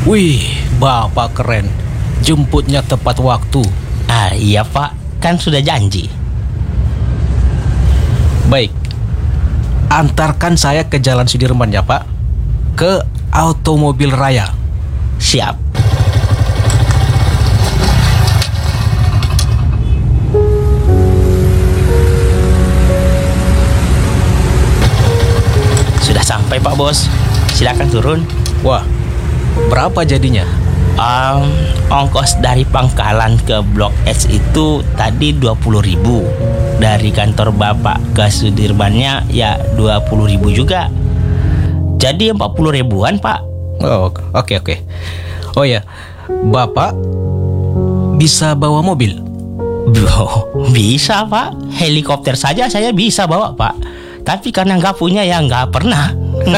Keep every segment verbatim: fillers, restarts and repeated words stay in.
Wih, Bapak keren. Jemputnya tepat waktu. Ah iya Pak, kan sudah janji. Baik, antarkan saya ke Jalan Sudirman ya Pak. Ke Automobil Raya. Siap. Sudah sampai Pak Bos. Silakan turun. Wah, berapa jadinya? Um, ongkos dari Pangkalan ke Blok S itu tadi dua puluh ribu. Dari kantor Bapak ke Sudirmannya ya dua puluh ribu juga. Jadi empat puluh ribuan Pak. Oh, oke oke. Oh ya, Bapak bisa bawa mobil? Loh, bisa Pak. Helikopter saja saya bisa bawa Pak. Tapi karena nggak punya ya nggak pernah.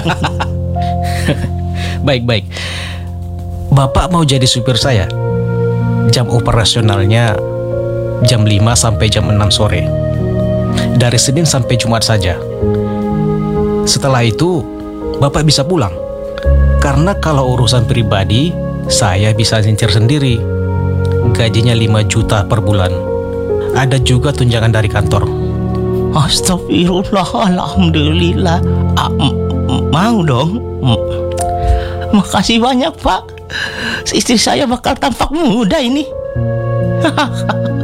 Baik-baik. Bapak mau jadi supir saya? Jam operasionalnya jam lima sampai jam enam sore. Dari Senin sampai Jumat saja. Setelah itu Bapak bisa pulang. Karena kalau urusan pribadi saya bisa nyincir sendiri. Gajinya lima juta per bulan. Ada juga tunjangan dari kantor. Astagfirullah, alhamdulillah. Ah, m- m- mau dong. M- Makasih banyak Pak. Istri saya bakal tampak muda ini.